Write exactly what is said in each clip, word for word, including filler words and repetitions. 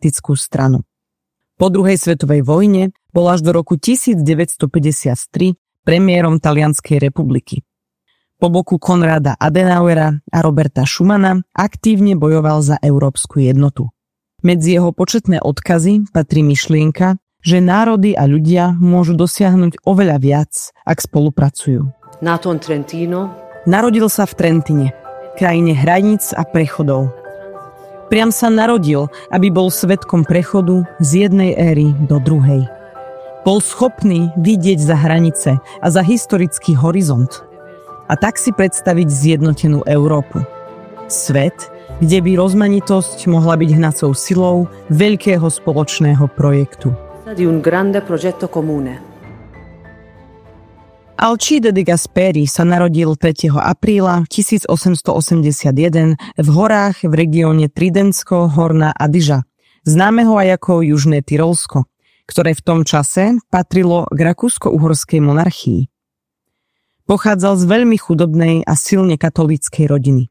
demokratickú stranu. Po druhej svetovej vojne bol až do roku devätnásťstopäťdesiattri premiérom Talianskej republiky. Po boku Konrada Adenauera a Roberta Schumana aktívne bojoval za európsku jednotu. Medzi jeho početné odkazy patrí myšlienka, že národy a ľudia môžu dosiahnuť oveľa viac, ak spolupracujú. Nato in Trentino. Narodil sa v Trentine, krajine hraníc a prechodov. Priam sa narodil, aby bol svedkom prechodu z jednej éry do druhej. Bol schopný vidieť za hranice a za historický horizont a tak si predstaviť zjednotenú Európu. Svet, kde by rozmanitosť mohla byť hnacou silou veľkého spoločného projektu. Di un grande progetto comune. Alcide de Gasperi sa narodil tretieho apríla tisícosemstoosemdesiatjeden v horách v regióne Tridentsko-Horná Adyža, známeho aj ako Južné Tyrolsko, ktoré v tom čase patrilo k rakúsko-uhorskej monarchii. Pochádzal z veľmi chudobnej a silne katolíckej rodiny.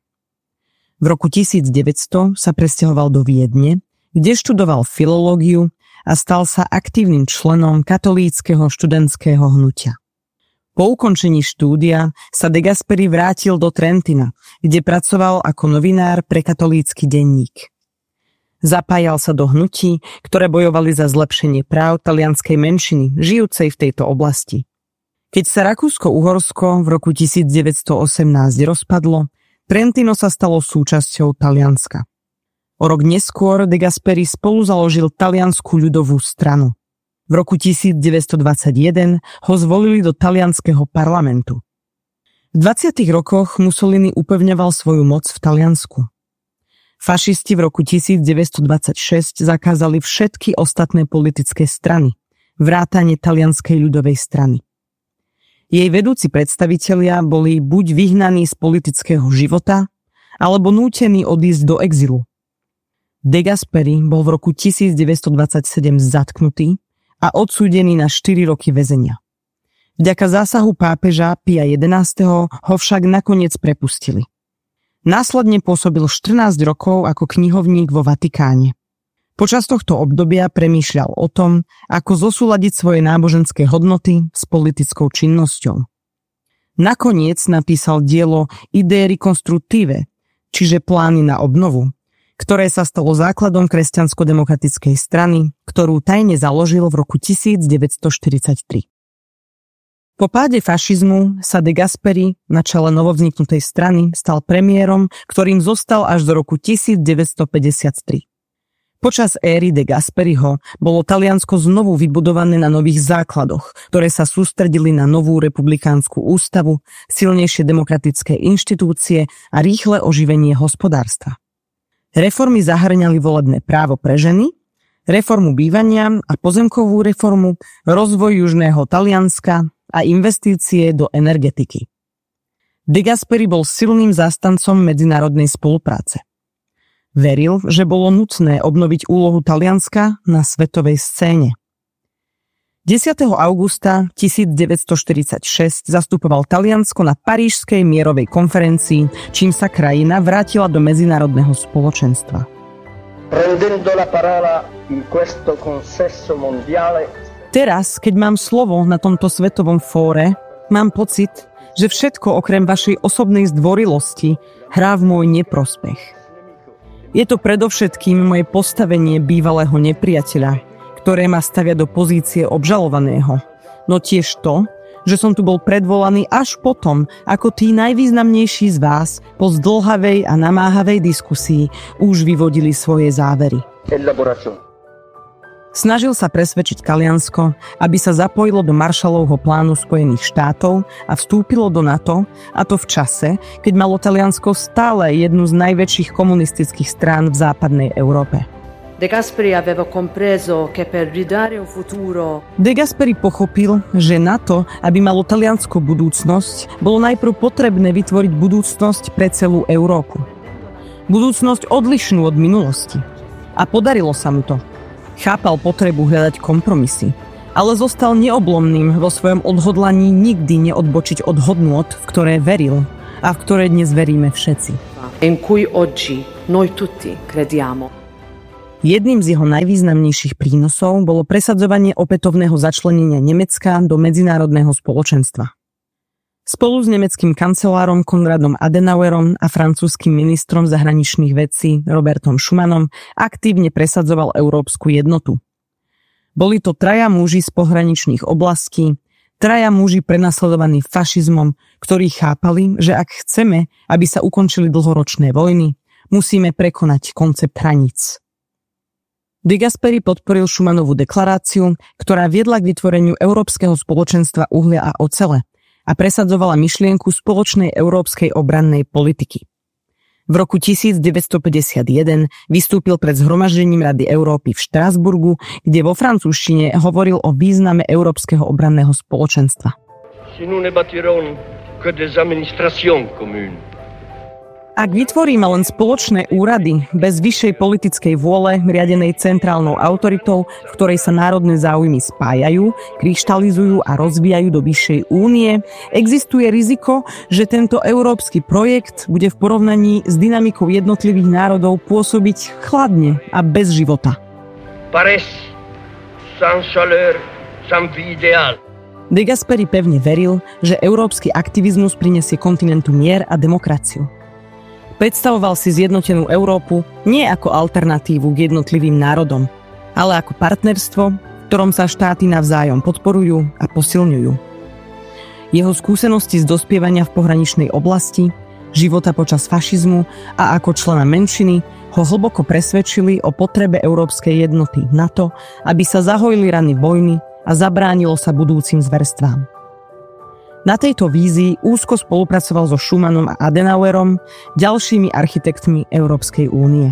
V roku tisícdeväťsto sa presťahoval do Viedne, kde študoval filológiu a stal sa aktívnym členom katolíckeho študentského hnutia. Po ukončení štúdia sa de Gasperi vrátil do Trentina, kde pracoval ako novinár pre katolícky denník. Zapájal sa do hnutí, ktoré bojovali za zlepšenie práv talianskej menšiny, žijúcej v tejto oblasti. Keď sa Rakúsko-Uhorsko v roku tisícdeväťstoosemnásť rozpadlo, Trentino sa stalo súčasťou Talianska. O rok neskôr de Gasperi spolu založil Taliansku ľudovú stranu. V roku tisícdeväťstodvadsaťjeden ho zvolili do talianskeho parlamentu. V dvadsiatych rokoch Mussolini upevňoval svoju moc v Taliansku. Fašisti v roku tisícdeväťstodvadsaťšesť zakázali všetky ostatné politické strany, vrátane Talianskej ľudovej strany. Jej vedúci predstavitelia boli buď vyhnaní z politického života, alebo nútení odísť do exilu. De Gasperi bol v roku tisícdeväťstodvadsaťsedem zatknutý a odsúdený na štyri roky väzenia. Vďaka zásahu pápeža Pia jedenásteho ho však nakoniec prepustili. Následne pôsobil štrnásť rokov ako knihovník vo Vatikáne. Počas tohto obdobia premýšľal o tom, ako zosúladiť svoje náboženské hodnoty s politickou činnosťou. Nakoniec napísal dielo Idee Reconstructive, čiže plány na obnovu, ktoré sa stalo základom kresťansko-demokratickej strany, ktorú tajne založil v roku tisícdeväťstoštyridsaťtri. Po páde fašizmu sa de Gasperi na čele novovzniknutej strany stal premiérom, ktorým zostal až do roku tisícdeväťstopäťdesiattri. Počas éry de Gasperiho bolo Taliansko znovu vybudované na nových základoch, ktoré sa sústredili na novú republikánsku ústavu, silnejšie demokratické inštitúcie a rýchle oživenie hospodárstva. Reformy zahŕňali volebné právo pre ženy, reformu bývania a pozemkovú reformu, rozvoj južného Talianska a investície do energetiky. De Gasperi bol silným zástancom medzinárodnej spolupráce. Veril, že bolo nutné obnoviť úlohu Talianska na svetovej scéne. desiateho augusta tisícdeväťstoštyridsaťšesť zastupoval Taliansko na parížskej mierovej konferencii, čím sa krajina vrátila do medzinárodného spoločenstva. Teraz, keď mám slovo na tomto svetovom fóre, mám pocit, že všetko okrem vašej osobnej zdvorilosti hrá v môj neprospech. Je to predovšetkým moje postavenie bývalého nepriateľa, ktoré ma stavia do pozície obžalovaného. No tiež to, že som tu bol predvolaný až potom, ako tí najvýznamnejší z vás po zdĺhavej a namáhavej diskusii už vyvodili svoje závery. Snažil sa presvedčiť Taliansko, aby sa zapojilo do Marshallovho plánu Spojených štátov a vstúpilo do NATO, a to v čase, keď malo Taliansko stále jednu z najväčších komunistických strán v západnej Európe. De Gasperi aveva compreso che per ridare un futuro De Gasperi pochopil, že na to, aby malo Taliansko budúcnosť, bolo najprv potrebné vytvoriť budúcnosť pre celú Európu. Budúcnosť odlišnú od minulosti. A podarilo sa mu to. Chápal potrebu hľadať kompromisy, ale zostal neoblomným vo svojom odhodlaní nikdy neodbočiť od hodnôt, v ktoré veril a v ktoré dnes veríme všetci. In cui oggi noi tutti crediamo. Jedným z jeho najvýznamnejších prínosov bolo presadzovanie opätovného začlenenia Nemecka do medzinárodného spoločenstva. Spolu s nemeckým kancelárom Konradom Adenauerom a francúzskym ministrom zahraničných vecí Robertom Schumanom aktívne presadzoval európsku jednotu. Boli to traja muži z pohraničných oblastí, traja muži prenasledovaní fašizmom, ktorí chápali, že ak chceme, aby sa ukončili dlhoročné vojny, musíme prekonať koncept hraníc. De Gasperi podporil Schumanovú deklaráciu, ktorá viedla k vytvoreniu Európskeho spoločenstva uhlia a ocele a presadzovala myšlienku spoločnej európskej obrannej politiky. V roku devätnásťstopäťdesiatjeden vystúpil pred zhromaždením Rady Európy v Štrasburgu, kde vo francúzštine hovoril o význame Európskeho obranného spoločenstva. Si nous ne bâtirons que des administrations communes. Ak vytvoríme len spoločné úrady bez vyššej politickej vôle riadenej centrálnou autoritou, v ktorej sa národné záujmy spájajú, kryštalizujú a rozvíjajú do vyššej únie, existuje riziko, že tento európsky projekt bude v porovnaní s dynamikou jednotlivých národov pôsobiť chladne a bez života. Paresse, sans chaleur, sans vie idéale. De Gasperi pevne veril, že európsky aktivizmus prinesie kontinentu mier a demokraciu. Predstavoval si zjednotenú Európu nie ako alternatívu k jednotlivým národom, ale ako partnerstvo, v ktorom sa štáty navzájom podporujú a posilňujú. Jeho skúsenosti z dospievania v pohraničnej oblasti, života počas fašizmu a ako člena menšiny ho hlboko presvedčili o potrebe európskej jednoty na to, aby sa zahojili rany vojny a zabránilo sa budúcim zverstvám. Na tejto vízii úzko spolupracoval so Schumanom a Adenauerom, ďalšími architektmi Európskej únie.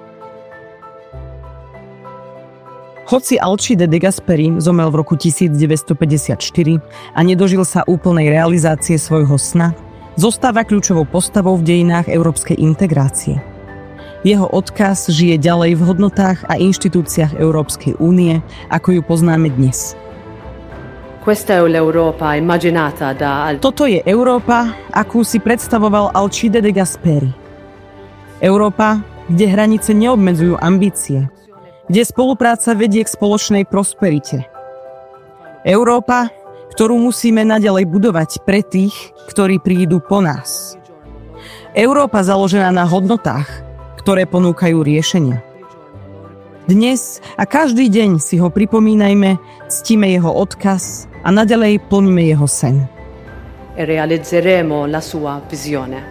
Hoci Alcide de Gasperi zomrel v roku devätnásťstopäťdesiatštyri a nedožil sa úplnej realizácie svojho sna, zostáva kľúčovou postavou v dejinách európskej integrácie. Jeho odkaz žije ďalej v hodnotách a inštitúciách Európskej únie, ako ju poznáme dnes. Toto je Európa, akú si predstavoval Alcide de Gasperi. Európa, kde hranice neobmedzujú ambície, kde spolupráca vedie k spoločnej prosperite. Európa, ktorú musíme naďalej budovať pre tých, ktorí prídu po nás. Európa založená na hodnotách, ktoré ponúkajú riešenia. Dnes a každý deň si ho pripomínajme, ctíme jeho odkaz a naďalej plníme jeho sen. E realizzeremo la sua visione.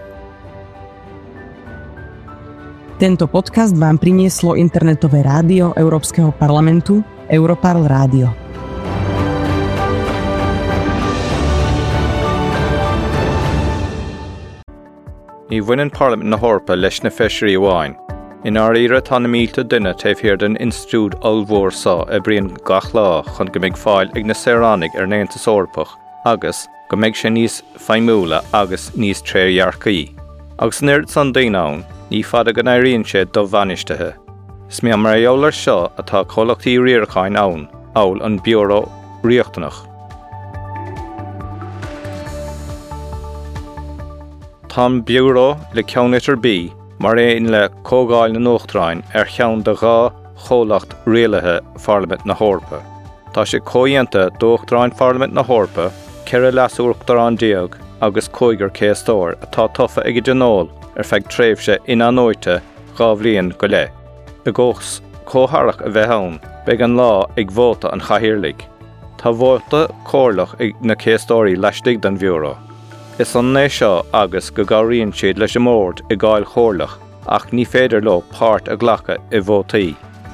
Tento podcast vám prinieslo internetové rádio Európskeho parlamentu Europarl Rádio. Ní bhaineann Parliament na Hórpa leis na feisirí amháin. In áiríre tá na mílte duine taobh hiar den Institút Ollmhór Sá a bhríonn gach lá chun go mbeidh fáil ag na Saoránaigh ar naontas Eorpach, agus go mbeidh sé níos feidhmiúla agus níos tréarhearcaí. Agus nuirt san daoine ann, ní fada go n-éiríonn sé do bhainisteithe. Smí am mar eolar seo atá chomhlachtaí riarcháin ann, amhail an Biúró Riachtanach. Tá Biúró le ceannitar bí mar éon le cógáil na Nuachtaráin ar cheann de dhá chomhlacht rialaithe Parliament na Hórpa. Tá sé cóíonta d'Uachtaráin Parliament na Hórpa, ceithre leas Uachtarán Diog agus cóigear céastóir atá tofa ag denóil ar feadh tréimhse inanóite dhá bhliain go le. Begós cótharach a bheith ann, beidh an lá ag vóta an chathaoirligh. Tá vóta cóirlach ag na céastóirí leistigh den Biúró. Is an né seo agus go gabhraíonn siad leis an mórd i gcáil chomhlach, ach ní féidir leo páirt a ghlacha i bhótaí.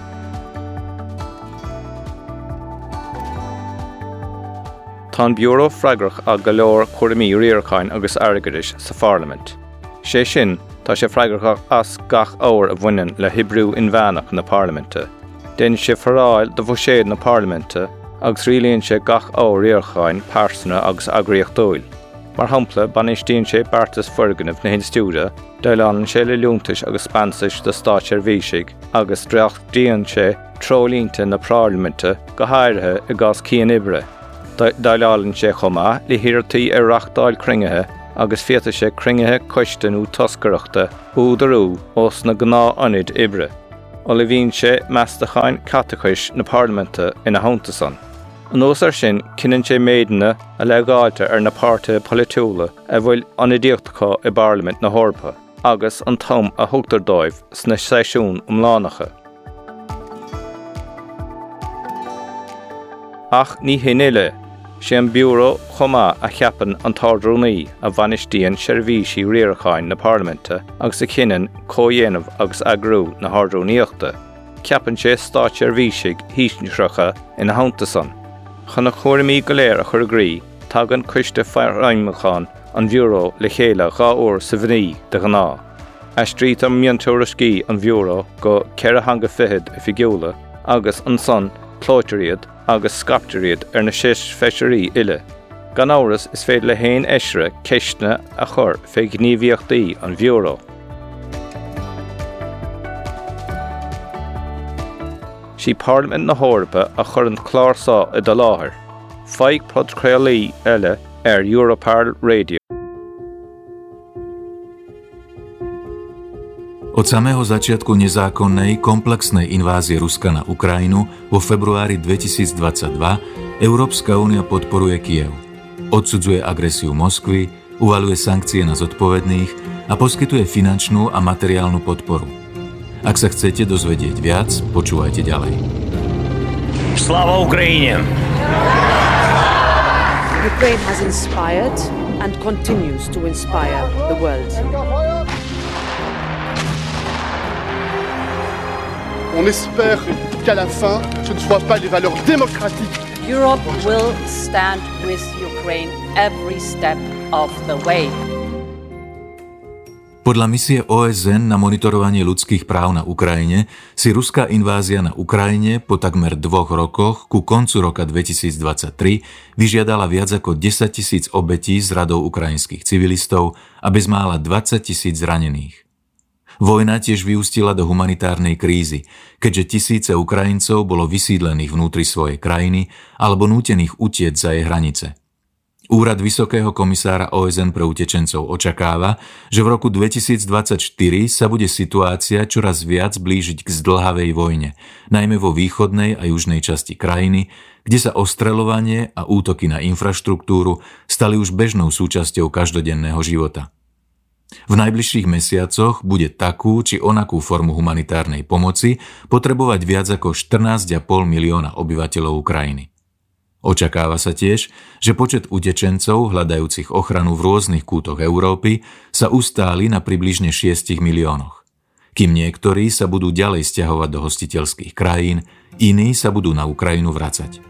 Tá an Biúró freigrach a go leor cuirimí riarcháin agus airgeadais sa Parliament. Sé sin, tá sé freigrach as gach óir a bhaineann le hibrú inmheánach na Parliamente. Den sé foráil do bhuiséad na Parliamente agus rialaonn sé gach óir riarcháin páirsanna agus agríochtúil. Mar hampla banistíonn sé beartas forganmh na hinstúide, d'fhilleann sé le leontais agus spantais do Stáit Seirbhísigh agus dreachtaíonn sé trolínta na Parliamente go háirithe i gcás cían ibre. D'fhilleann sé chomá le hiarrtaí ar reachtáil cruingethe agus fiata sé cruingethe coisteanú toscareachta údarú os na gná anid ibre. Ola bhíonn sé meastacháin catachais na Parlamente ina hauntasan. An ósar sin cinnann sé méideanna a legáilte ar na páirte politiúla a bhfuil anadíochtachá i Parliament na Hórpa, agus an tom a thugtar dóibh sna seisiún umlánacha. Ach ní hinile, sé an biúró chomá a cheapan an tardrúnaí a bhanistíonn seirbhísí riaracháin na Parlamente agus a cinnan códhéanamh agus agrú na hardrúnaíochta. Ceapan sé stáit seirbhísigh hísneachracha ina hauntasan. Chana chóirimí go léir a chur agrí, tagan cuiste fearraimachán an bhiúró le chéile gá uair sa bhní de gná. Eistríocht am miontóircí an bhiúró go ceithre hanga fichead i figiúla agus an son clóiteiriad agus scapteiriad ar na seis feisirí ile. Gan áras is féidir le héin eisre ceistne a chur fé gníomhíochtaí an bhiúró. Sí Parliament na Hórpa a chur an chlárasá i do láthair. Feadh podcréalaí eile ar Europarl Radio. Od samého začiatku nezákonnej, komplexnej invázie Ruska na Ukrajinu vo februári dvetisícdvadsaťdva Európska únia podporuje Kyjev. Odsudzuje agresiu Moskvy, uvaľuje sankcie na zodpovedných a poskytuje finančnú a materiálnu podporu. Ak sa chcete dozvedieť viac, počúvajte ďalej. Sláva Ukrajine! Ukraine has inspired and continues to inspire the world. On espère qu'à la fin, ce ne soit pas les valeurs démocratiques. Europe will stand with Ukraine every step of the way. Podľa misie ó es en na monitorovanie ľudských práv na Ukrajine si ruská invázia na Ukrajine po takmer dvoch rokoch ku koncu roka dvetisícdvadsaťtri vyžiadala viac ako desaťtisíc obetí z radov ukrajinských civilistov a bezmála dvadsaťtisíc zranených. Vojna tiež vyústila do humanitárnej krízy, keďže tisíce Ukrajincov bolo vysídlených vnútri svojej krajiny alebo nútených utiecť za jej hranice. Úrad Vysokého komisára ó es en pre utečencov očakáva, že v roku dvetisícdvadsaťštyri sa bude situácia čoraz viac blížiť k zdĺhavej vojne, najmä vo východnej a južnej časti krajiny, kde sa ostreľovanie a útoky na infraštruktúru stali už bežnou súčasťou každodenného života. V najbližších mesiacoch bude takú či onakú formu humanitárnej pomoci potrebovať viac ako štrnásť a pol milióna obyvateľov Ukrajiny. Očakáva sa tiež, že počet utečencov hľadajúcich ochranu v rôznych kútoch Európy sa ustáli na približne šiestich miliónoch. Kým niektorí sa budú ďalej sťahovať do hostiteľských krajín, iní sa budú na Ukrajinu vracať.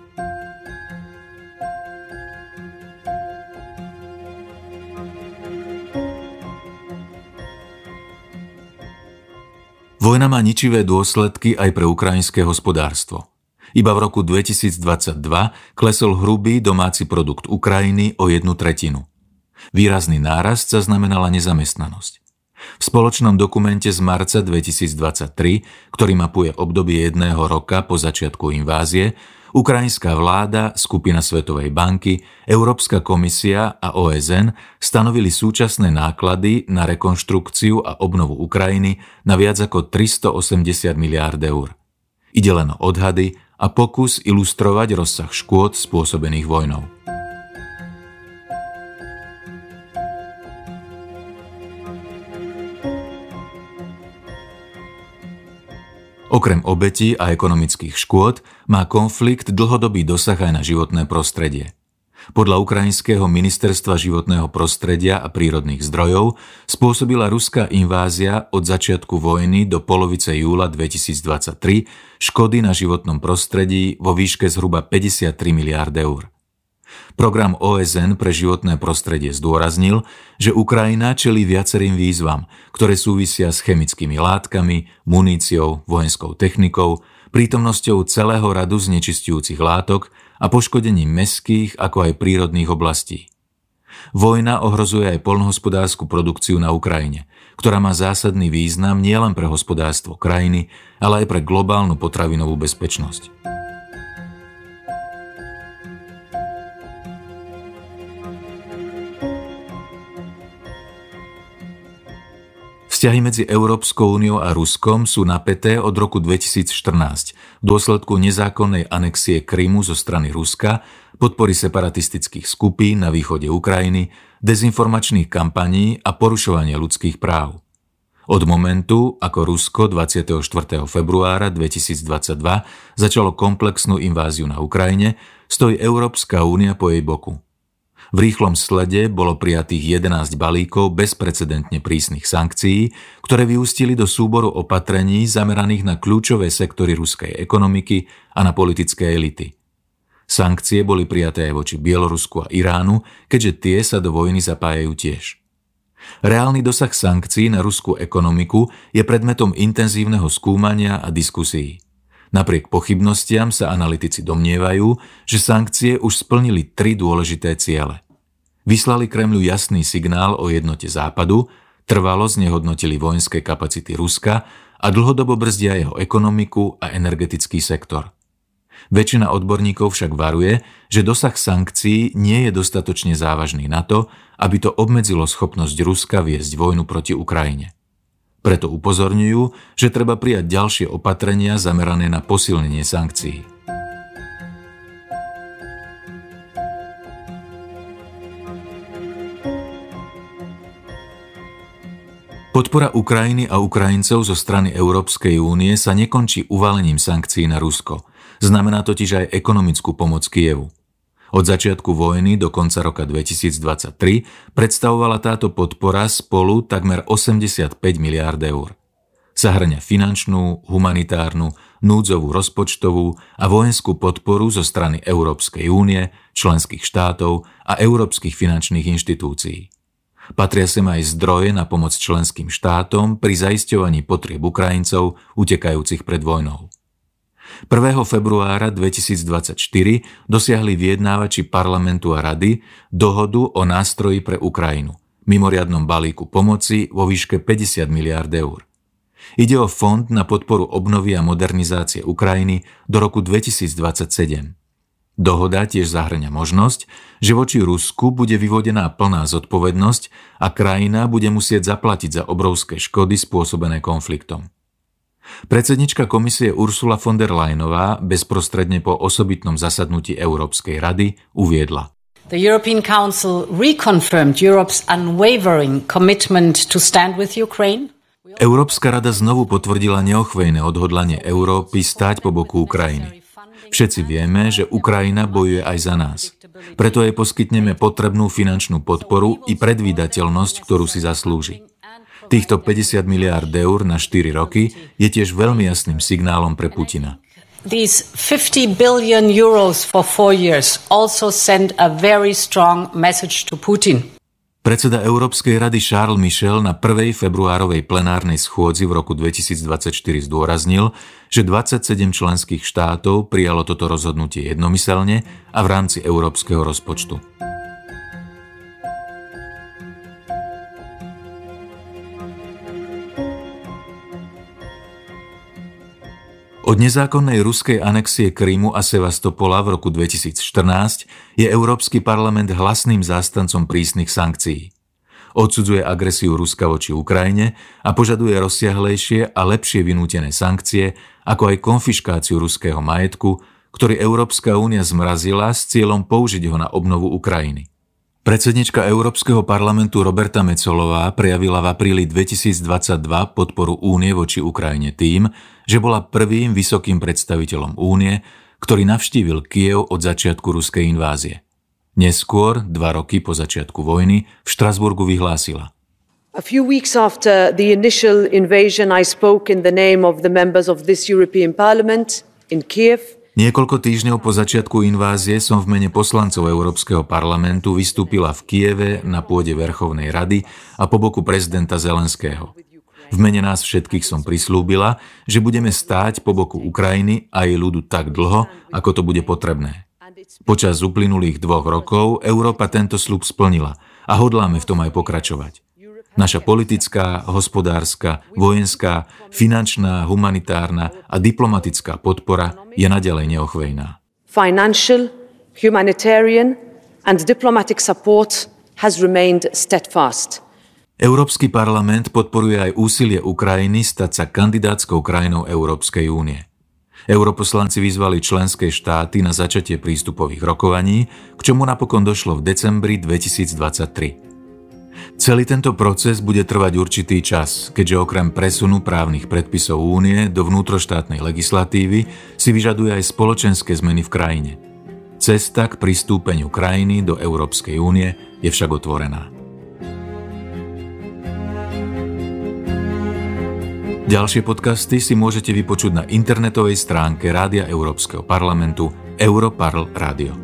Vojna má ničivé dôsledky aj pre ukrajinské hospodárstvo. Iba v roku dvetisícdvadsaťdva klesol hrubý domáci produkt Ukrajiny o jednu tretinu. Výrazný nárast zaznamenala nezamestnanosť. V spoločnom dokumente z marca dvetisícdvadsaťtri, ktorý mapuje obdobie jedného roka po začiatku invázie, ukrajinská vláda, skupina Svetovej banky, Európska komisia a ó es en stanovili súčasné náklady na rekonštrukciu a obnovu Ukrajiny na viac ako tristoosemdesiat miliárd eur. Ide len o odhady a pokus ilustrovať rozsah škôd spôsobených vojnou. Okrem obetí a ekonomických škôd má konflikt dlhodobý dosah aj na životné prostredie. Podľa ukrajinského ministerstva životného prostredia a prírodných zdrojov spôsobila ruská invázia od začiatku vojny do polovice júla dvetisícdvadsaťtri škody na životnom prostredí vo výške zhruba päťdesiattri miliárd eur. Program ó es en pre životné prostredie zdôraznil, že Ukrajina čelí viacerým výzvam, ktoré súvisia s chemickými látkami, muníciou, vojenskou technikou, prítomnosťou celého radu znečisťujúcich látok a poškodením mestských ako aj prírodných oblastí. Vojna ohrozuje aj poľnohospodársku produkciu na Ukrajine, ktorá má zásadný význam nielen pre hospodárstvo krajiny, ale aj pre globálnu potravinovú bezpečnosť. Vzťahy medzi Európskou úniou a Ruskom sú napäté od roku dvetisícštrnásť v dôsledku nezákonnej anexie Krymu zo strany Ruska, podpory separatistických skupín na východe Ukrajiny, dezinformačných kampaní a porušovania ľudských práv. Od momentu, ako Rusko dvadsiateho štvrtého februára dvetisícdvadsaťdva začalo komplexnú inváziu na Ukrajine, stojí Európska únia po jej boku. V rýchlom slede bolo prijatých jedenásť balíkov bezprecedentne prísnych sankcií, ktoré vyústili do súboru opatrení zameraných na kľúčové sektory ruskej ekonomiky a na politické elity. Sankcie boli prijaté aj voči Bielorusku a Iránu, keďže tie sa do vojny zapájajú tiež. Reálny dosah sankcií na ruskú ekonomiku je predmetom intenzívneho skúmania a diskusí. Napriek pochybnostiam sa analytici domnievajú, že sankcie už splnili tri dôležité ciele. Vyslali Kremľu jasný signál o jednote Západu, trvalo znehodnotili vojenské kapacity Ruska a dlhodobo brzdia jeho ekonomiku a energetický sektor. Väčšina odborníkov však varuje, že dosah sankcií nie je dostatočne závažný na to, aby to obmedzilo schopnosť Ruska viesť vojnu proti Ukrajine. Preto upozorňujú, že treba prijať ďalšie opatrenia zamerané na posilnenie sankcií. Podpora Ukrajiny a Ukrajincov zo strany Európskej únie sa nekončí uvalením sankcií na Rusko. Znamená totiž aj ekonomickú pomoc Kyjevu. Od začiatku vojny do konca roka dvetisícdvadsaťtri predstavovala táto podpora spolu takmer osemdesiatpäť miliárd eur. Zahŕňa finančnú, humanitárnu, núdzovú rozpočtovú a vojenskú podporu zo strany Európskej únie, členských štátov a európskych finančných inštitúcií. Patria sem aj zdroje na pomoc členským štátom pri zaisťovaní potrieb Ukrajincov utekajúcich pred vojnou. prvého februára dvetisícdvadsaťštyri dosiahli vyjednávači parlamentu a rady dohodu o nástroji pre Ukrajinu, mimoriadnom balíku pomoci vo výške päťdesiat miliárd eur. Ide o fond na podporu obnovy a modernizácie Ukrajiny do roku dvetisícdvadsaťsedem. Dohoda tiež zahŕňa možnosť, že voči Rusku bude vyvodená plná zodpovednosť a krajina bude musieť zaplatiť za obrovské škody spôsobené konfliktom. Predsednička komisie Ursula von der Leyenová bezprostredne po osobitnom zasadnutí Európskej rady uviedla: The European Council reconfirmed Europe's unwavering commitment to stand with Ukraine. Európska rada znovu potvrdila neochvejné odhodlanie Európy stáť po boku Ukrajiny. Všetci vieme, že Ukrajina bojuje aj za nás. Preto jej poskytneme potrebnú finančnú podporu i predvídateľnosť, ktorú si zaslúži. Týchto päťdesiat miliárd eur na štyri roky je tiež veľmi jasným signálom pre Putina. These fifty billion euros for four years also send a very strong message to Putin. Predseda Európskej rady Charles Michel na prvej februárovej plenárnej schôdzi v roku dvetisícdvadsaťštyri zdôraznil, že dvadsaťsedem členských štátov prijalo toto rozhodnutie jednomyselne a v rámci európskeho rozpočtu. Od nezákonnej ruskej anexie Krymu a Sevastopola v roku dvetisícštrnásť je Európsky parlament hlasným zástancom prísnych sankcií. Odsudzuje agresiu Ruska voči Ukrajine a požaduje rozsiahlejšie a lepšie vynútené sankcie, ako aj konfiškáciu ruského majetku, ktorý Európska únia zmrazila s cieľom použiť ho na obnovu Ukrajiny. Predsednička Európskeho parlamentu Roberta Metsolová prejavila v apríli dvetisícdvadsaťdva podporu únie voči Ukrajine tým, že bola prvým vysokým predstaviteľom únie, ktorý navštívil Kyjev od začiatku ruskej invázie. Neskôr, dva roky po začiatku vojny, v Štrasburgu vyhlásila: A few weeks after the initial invasion, I spoke in the name of the members of this European Parliament in Kiev. Niekoľko týždňov po začiatku invázie som v mene poslancov Európskeho parlamentu vystúpila v Kyjeve na pôde Verchovnej rady a po boku prezidenta Zelenského. V mene nás všetkých som prislúbila, že budeme stáť po boku Ukrajiny a jej ľudu tak dlho, ako to bude potrebné. Počas uplynulých dvoch rokov Európa tento sľub splnila a hodláme v tom aj pokračovať. Naša politická, hospodárska, vojenská, finančná, humanitárna a diplomatická podpora je naďalej neochvejná. Financial, humanitarian and diplomatic support has remained steadfast. Európsky parlament podporuje aj úsilie Ukrajiny stať sa kandidátskou krajinou Európskej únie. Europoslanci vyzvali členské štáty na začatie prístupových rokovaní, k čomu napokon došlo v decembri dvetisícdvadsaťtri. Celý tento proces bude trvať určitý čas, keďže okrem presunu právnych predpisov únie do vnútroštátnej legislatívy si vyžaduje aj spoločenské zmeny v krajine. Cesta k pristúpeniu krajiny do Európskej únie je však otvorená. Ďalšie podcasty si môžete vypočuť na internetovej stránke Rádia Európskeho parlamentu Europarl Radio.